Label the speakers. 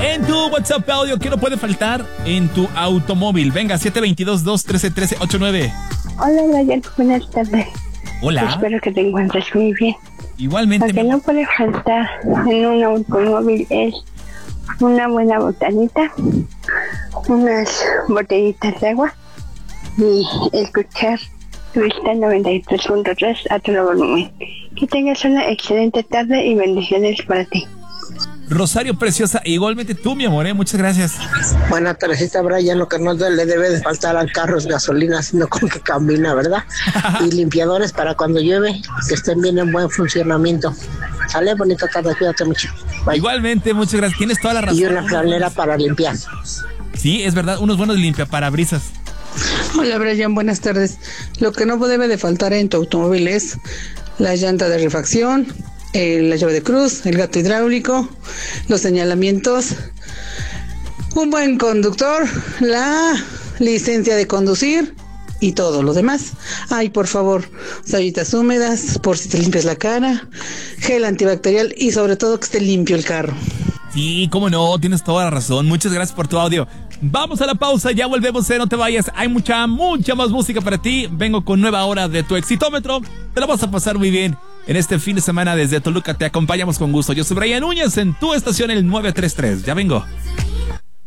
Speaker 1: en tu WhatsApp audio, ¿qué no puede faltar en tu automóvil? Venga, 722-213-1389.
Speaker 2: Hola, Brian, buenas tardes.
Speaker 1: Hola.
Speaker 2: Espero que te encuentres muy bien.
Speaker 1: Igualmente.
Speaker 2: Lo que no puede faltar en un automóvil es una buena botanita, unas botellitas de agua y escuchar Cristal 93.3 a todo volumen. Que tengas una excelente tarde y bendiciones para ti.
Speaker 1: Rosario preciosa, igualmente tú, mi amor, muchas gracias.
Speaker 3: Buenas tardes, Brian. Lo que no le debe de faltar al carro es gasolina, sino con que camina, ¿verdad? Y limpiadores para cuando llueve, que estén bien en buen funcionamiento. Sale, bonita tarde, cuídate mucho. Bye.
Speaker 1: Igualmente, muchas gracias. Tienes toda la razón.
Speaker 3: Y una franela para limpiar.
Speaker 1: Sí, es verdad, unos buenos limpiaparabrisas.
Speaker 4: Hola, Brian, buenas tardes. Lo que no debe de faltar en tu automóvil es la llanta de refacción, la llave de cruz, el gato hidráulico, los señalamientos, un buen conductor, la licencia de conducir y todo lo demás. Ay, por favor, toallitas húmedas por si te limpias la cara, gel antibacterial y sobre todo que esté limpio el carro.
Speaker 1: Sí, cómo no, tienes toda la razón. Muchas gracias por tu audio. Vamos a la pausa, ya volvemos, no te vayas. Hay mucha más música para ti. Vengo con nueva hora de tu Exitómetro. Te la vas a pasar muy bien en este fin de semana desde Toluca. Te acompañamos con gusto. Yo soy Brian Núñez en tu estación, el 933. Ya vengo.